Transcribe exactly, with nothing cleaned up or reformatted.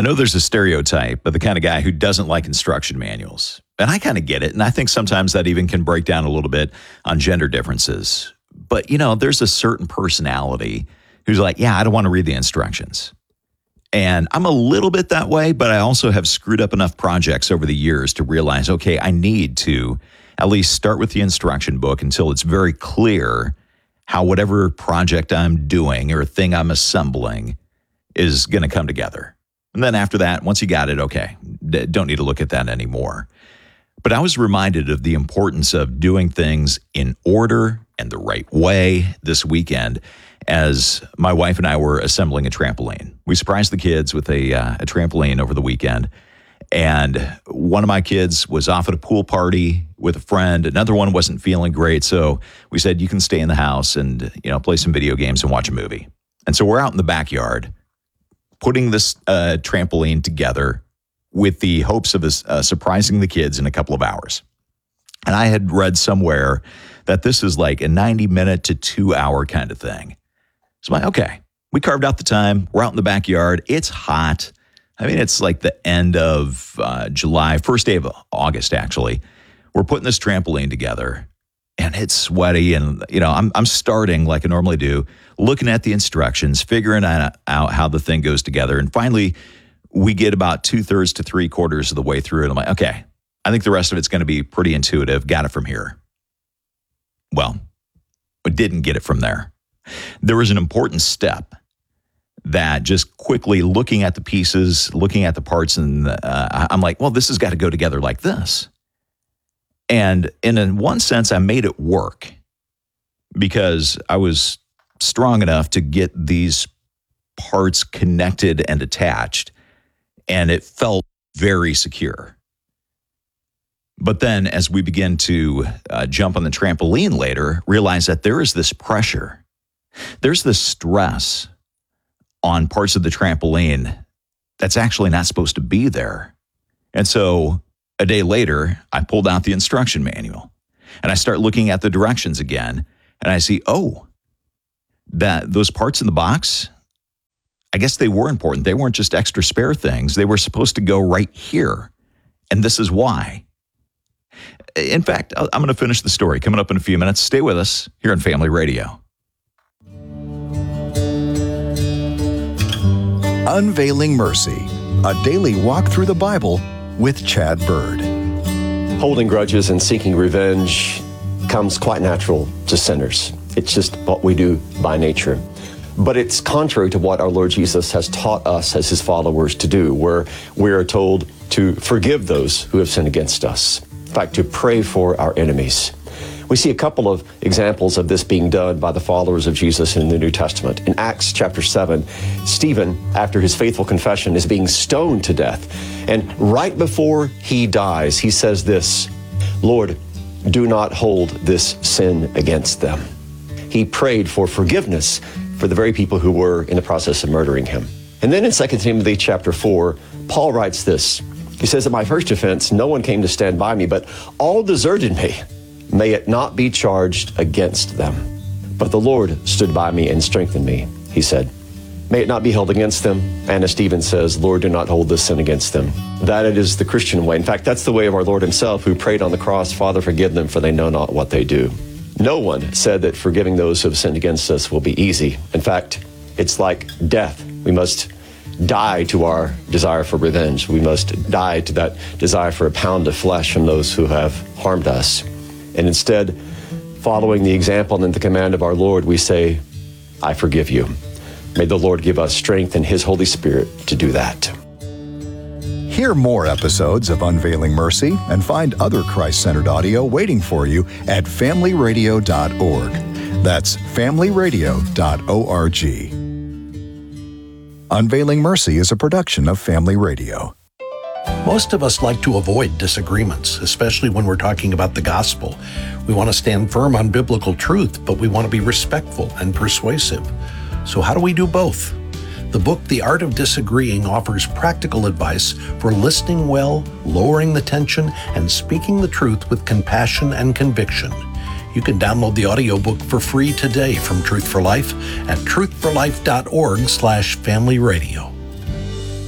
know there's a stereotype of the kind of guy who doesn't like instruction manuals. And I kind of get it. And I think sometimes that even can break down a little bit on gender differences. But, you know, there's a certain personality who's like, yeah, I don't want to read the instructions. And I'm a little bit that way, but I also have screwed up enough projects over the years to realize, okay, I need to at least start with the instruction book until it's very clear how whatever project I'm doing or thing I'm assembling is going to come together. And then after that, once you got it, okay, don't need to look at that anymore. But I was reminded of the importance of doing things in order and the right way this weekend as my wife and I were assembling a trampoline. We surprised the kids with a, uh, a trampoline over the weekend. And one of my kids was off at a pool party with a friend. Another one wasn't feeling great. So we said, you can stay in the house and, you know, play some video games and watch a movie. And so we're out in the backyard putting this uh, trampoline together with the hopes of uh, surprising the kids in a couple of hours. And I had read somewhere that this is like a ninety minute to two hour kind of thing. So I'm like, okay, we carved out the time. We're out in the backyard. It's hot. I mean, it's like the end of uh, July, first day of August, actually. We're putting this trampoline together, and it's sweaty. And, you know, I'm I'm starting like I normally do, looking at the instructions, figuring out, out how the thing goes together. And finally, we get about two-thirds to three-quarters of the way through, and I'm like, okay, I think the rest of it's going to be pretty intuitive. Got it from here. Well, I didn't get it from there. There was an important step that just quickly looking at the pieces, looking at the parts, and uh, I'm like, well, this has got to go together like this. And in one sense, I made it work because I was strong enough to get these parts connected and attached, and it felt very secure. But then as we begin to uh, jump on the trampoline later, realize that there is this pressure. There's this stress on parts of the trampoline that's actually not supposed to be there. And so a day later, I pulled out the instruction manual and I start looking at the directions again, and I see, oh, that those parts in the box, I guess they were important. They weren't just extra spare things. They were supposed to go right here. And this is why. In fact, I'm going to finish the story coming up in a few minutes. Stay with us here on Family Radio. Unveiling Mercy, a daily walk through the Bible with Chad Bird. Holding grudges and seeking revenge comes quite natural to sinners. It's just what we do by nature. But it's contrary to what our Lord Jesus has taught us as his followers to do, where we are told to forgive those who have sinned against us. In fact, to pray for our enemies. We see a couple of examples of this being done by the followers of Jesus in the New Testament. In Acts chapter seven, Stephen, after his faithful confession, is being stoned to death. And right before he dies, he says this, "Lord, do not hold this sin against them." He prayed for forgiveness for the very people who were in the process of murdering him. And then in Second Timothy chapter four, Paul writes this. He says, "At my first offense, no one came to stand by me, but all deserted me. May it not be charged against them. But the Lord stood by me and strengthened me," he said. May it not be held against them. And as Stephen says, "Lord, do not hold this sin against them." That it is the Christian way. In fact, that's the way of our Lord himself, who prayed on the cross, "Father, forgive them, for they know not what they do." No one said that forgiving those who have sinned against us will be easy. In fact, it's like death. We must die to our desire for revenge. We must die to that desire for a pound of flesh from those who have harmed us. And instead, following the example and the command of our Lord, we say, "I forgive you." May the Lord give us strength and his Holy Spirit to do that. Hear more episodes of Unveiling Mercy and find other Christ-centered audio waiting for you at family radio dot org. That's family radio dot org. Unveiling Mercy is a production of Family Radio. Most of us like to avoid disagreements, especially when we're talking about the gospel. We want to stand firm on biblical truth, but we want to be respectful and persuasive. So how do we do both? The book, The Art of Disagreeing, offers practical advice for listening well, lowering the tension, and speaking the truth with compassion and conviction. You can download the audiobook for free today from Truth for Life at truth for life dot org slash family radio.